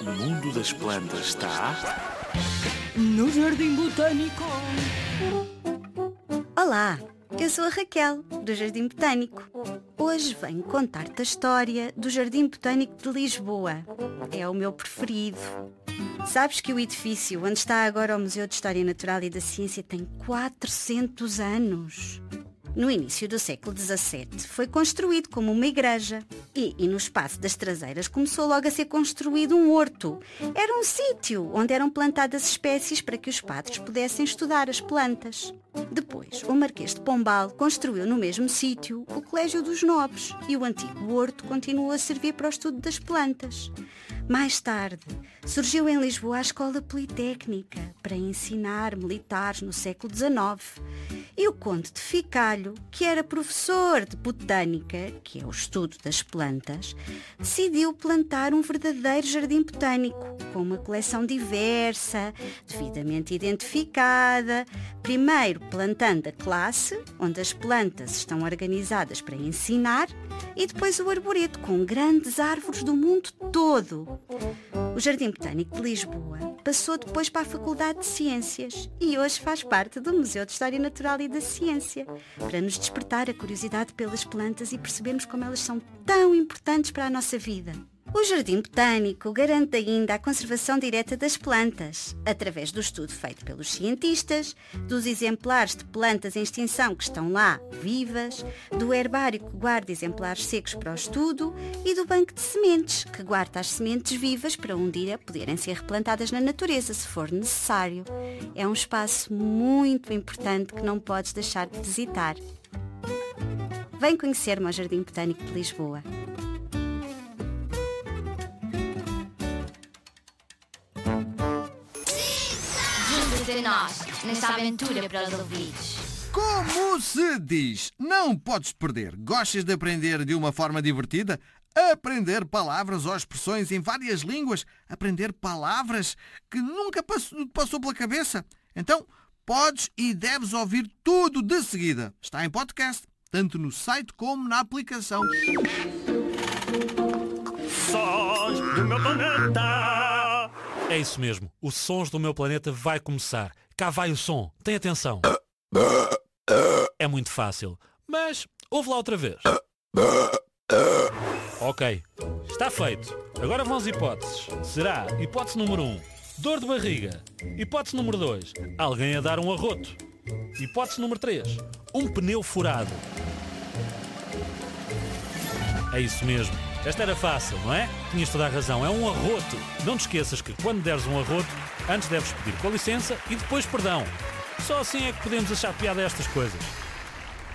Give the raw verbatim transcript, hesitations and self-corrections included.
O mundo das plantas está no Jardim Botânico. Olá, eu sou a Raquel, do Jardim Botânico. Hoje venho contar-te a história do Jardim Botânico de Lisboa. É o meu preferido. Sabes que o edifício onde está agora o Museu de História Natural e da Ciência tem quatrocentos anos. No início do século dezassete foi construído como uma igreja e, e no espaço das traseiras começou logo a ser construído um horto. Era um sítio onde eram plantadas espécies para que os padres pudessem estudar as plantas. Depois, o Marquês de Pombal construiu no mesmo sítio o Colégio dos Nobres e o antigo horto continuou a servir para o estudo das plantas. Mais tarde, surgiu em Lisboa a Escola Politécnica para ensinar militares no século dezenove. E o Conde de Ficalho, que era professor de botânica, que é o estudo das plantas, decidiu plantar um verdadeiro jardim botânico, com uma coleção diversa, devidamente identificada, primeiro plantando a classe, onde as plantas estão organizadas para ensinar, e depois o arboreto, com grandes árvores do mundo todo. O Jardim Botânico de Lisboa passou depois para a Faculdade de Ciências e hoje faz parte do Museu de História Natural e da Ciência, para nos despertar a curiosidade pelas plantas e percebermos como elas são tão importantes para a nossa vida. O Jardim Botânico garante ainda a conservação direta das plantas, através do estudo feito pelos cientistas, dos exemplares de plantas em extinção que estão lá vivas, do herbário que guarda exemplares secos para o estudo e do banco de sementes, que guarda as sementes vivas para um dia poderem ser replantadas na natureza, se for necessário. É um espaço muito importante que não podes deixar de visitar. Vem conhecer-me ao Jardim Botânico de Lisboa. De nós, nesta aventura para os ouvidos. Como se diz? Não podes perder. Gostas de aprender de uma forma divertida? Aprender palavras ou expressões em várias línguas? Aprender palavras que nunca passou, passou pela cabeça? Então, podes e deves ouvir tudo de seguida. Está em podcast, tanto no site como na aplicação. Sons do meu planeta. É isso mesmo, os Sons do Meu Planeta vai começar. Cá vai o som, tem atenção. É muito fácil, mas ouve lá outra vez. Ok, está feito. Agora vão as hipóteses. Será hipótese número um, dor de barriga. Hipótese número dois, alguém a dar um arroto. Hipótese número três, um pneu furado. É isso mesmo. Esta era fácil, não é? Tinhas toda a razão, é um arroto. Não te esqueças que quando deres um arroto, antes deves pedir com licença e depois perdão. Só assim é que podemos achar piada a estas coisas.